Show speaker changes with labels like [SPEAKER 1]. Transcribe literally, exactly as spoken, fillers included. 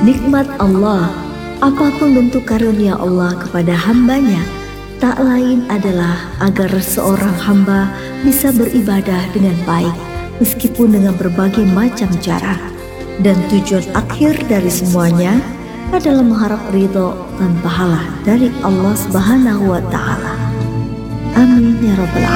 [SPEAKER 1] Nikmat Allah, apapun bentuk karunia Allah kepada hambanya, tak lain adalah agar seorang hamba bisa beribadah dengan baik, meskipun dengan berbagai macam cara. Dan tujuan akhir dari semuanya adalah mengharap ridho dan pahala dari Allah Subhanahu wa Ta'ala. Amin ya Rabbal Alamin.